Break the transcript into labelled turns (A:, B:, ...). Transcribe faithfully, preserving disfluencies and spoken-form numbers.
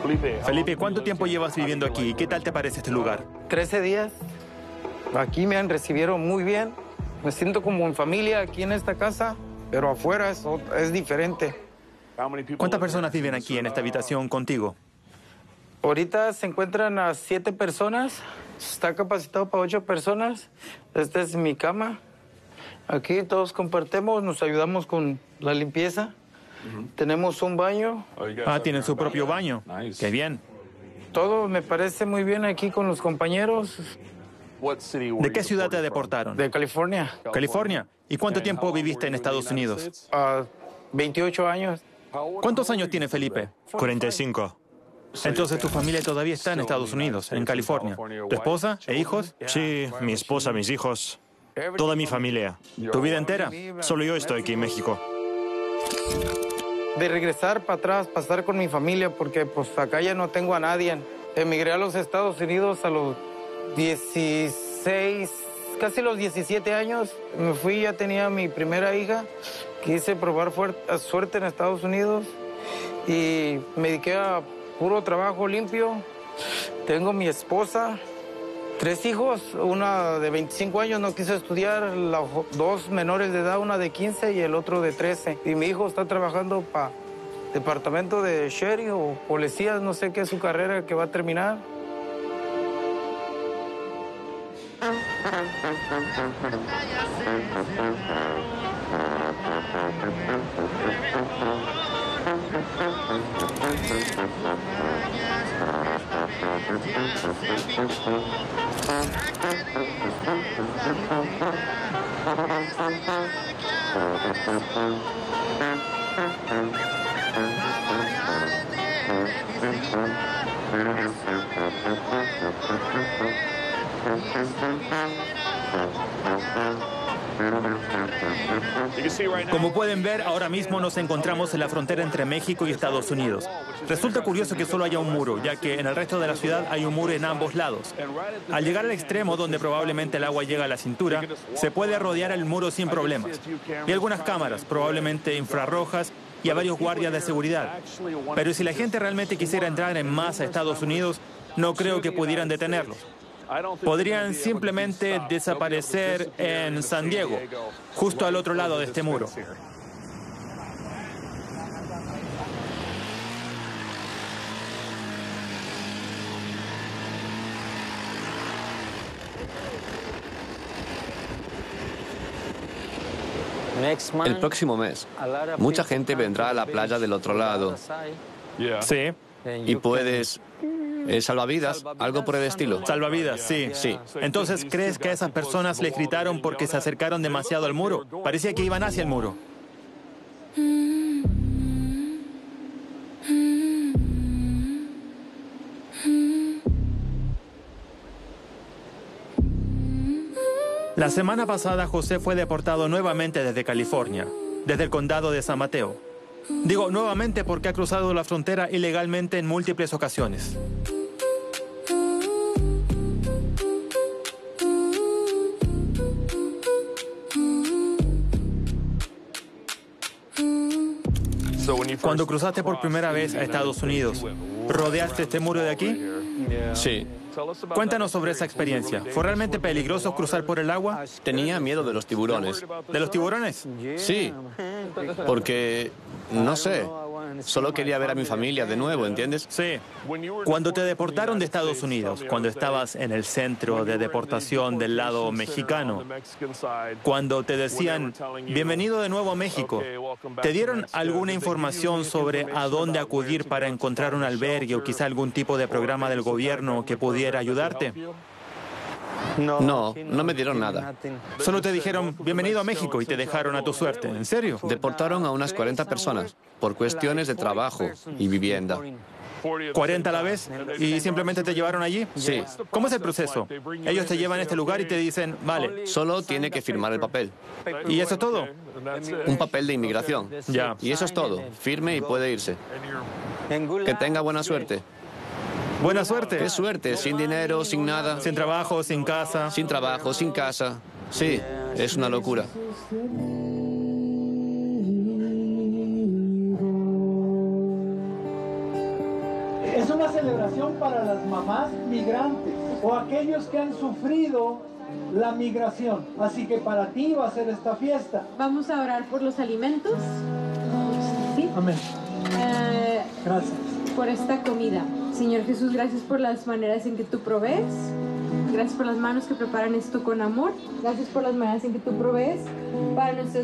A: Felipe, ¿cuánto tiempo llevas viviendo aquí? ¿Qué tal te parece este lugar?
B: trece días. Aquí me han recibido muy bien. Me siento como en familia aquí en esta casa, pero afuera es, es diferente.
A: ¿Cuántas personas viven aquí en esta habitación contigo?
B: Ahorita se encuentran a siete personas. Está capacitado para ocho personas. Esta es mi cama. Aquí todos compartimos, nos ayudamos con la limpieza. Uh-huh. Tenemos un baño.
A: Ah, tienen su propio baño. Nice. Qué bien.
B: Todo me parece muy bien aquí con los compañeros.
A: ¿De qué ciudad te deportaron?
B: De California.
A: ¿California? ¿Y cuánto tiempo viviste en Estados Unidos?
B: Uh, veintiocho años.
A: ¿Cuántos años tiene Felipe?
C: cuarenta y cinco.
A: Entonces tu familia todavía está en Estados Unidos, en California. ¿Tu esposa e hijos?
C: Sí, mi esposa, mis hijos, toda mi familia.
A: ¿Tu vida entera?
C: Solo yo estoy aquí en México.
B: De regresar para atrás, pasar con mi familia, porque pues acá ya no tengo a nadie. Emigré a los Estados Unidos a los dieciséis, casi los diecisiete años. Me fui, ya tenía mi primera hija. Quise probar suerte en Estados Unidos y me dediqué a puro trabajo limpio. Tengo mi esposa, tres hijos, una de veinticinco años no quiso estudiar, la, dos menores de edad, una de quince y el otro de trece. Y mi hijo está trabajando para departamento de sheriff o policía, no sé qué es su carrera que va a terminar.
A: Como pueden ver, ahora mismo nos encontramos en la frontera entre México y Estados Unidos. Resulta curioso que solo haya un muro, ya que en el resto de la ciudad hay un muro en ambos lados. Al llegar al extremo, donde probablemente el agua llega a la cintura, se puede rodear el muro sin problemas. Hay algunas cámaras, probablemente infrarrojas, y a varios guardias de seguridad. Pero si la gente realmente quisiera entrar en masa a Estados Unidos, no creo que pudieran detenerlos. Podrían simplemente desaparecer en San Diego, justo al otro lado de este muro.
D: El próximo mes, mucha gente vendrá a la playa del otro lado.
A: Sí.
D: Y puedes... ¿Es salvavidas? ¿Algo por el estilo?
A: Salvavidas, sí.
D: Sí.
A: Entonces, ¿crees que a esas personas les gritaron porque se acercaron demasiado al muro? Parecía que iban hacia el muro. La semana pasada, José fue deportado nuevamente desde California, desde el condado de San Mateo. Digo nuevamente porque ha cruzado la frontera ilegalmente en múltiples ocasiones. Cuando cruzaste por primera vez a Estados Unidos, ¿rodeaste este muro de aquí?
D: Sí.
A: Cuéntanos sobre esa experiencia. ¿Fue realmente peligroso cruzar por el agua?
D: Tenía miedo de los tiburones.
A: ¿De los tiburones?
D: Sí, porque, no sé, solo quería ver a mi familia de nuevo, ¿entiendes?
A: Sí. Cuando te deportaron de Estados Unidos, cuando estabas en el centro de deportación del lado mexicano, cuando te decían, bienvenido de nuevo a México, ¿te dieron alguna información sobre a dónde acudir para encontrar un albergue o quizá algún tipo de programa del gobierno que pudiera ayudarte?
D: No, no me dieron nada.
A: Solo te dijeron, bienvenido a México, y te dejaron a tu suerte. ¿En serio?
D: Deportaron a unas cuarenta personas por cuestiones de trabajo y vivienda.
A: ¿cuarenta a la vez? ¿Y simplemente te llevaron allí?
D: Sí.
A: ¿Cómo es el proceso? Ellos te llevan a este lugar y te dicen, vale.
D: Solo tiene que firmar el papel.
A: ¿Y eso es todo?
D: Un papel de inmigración.
A: Ya.
D: Y eso es todo. Firme y puede irse. Que tenga buena suerte.
A: Buena suerte.
D: Qué suerte, sin dinero, sin nada.
A: Sin trabajo, sin casa.
D: Sin trabajo, sin casa. Sí, es una locura.
E: Es una celebración para las mamás migrantes o aquellos que han sufrido la migración. Así que para ti va a ser esta fiesta.
F: Vamos a orar por los alimentos. ¿Sí?
E: Amén.
F: Eh,
E: Gracias.
F: Por esta comida. Señor Jesús, gracias por las maneras en que tú provees. Gracias por las manos que preparan esto con amor. Gracias por las maneras en que tú provees para nuestros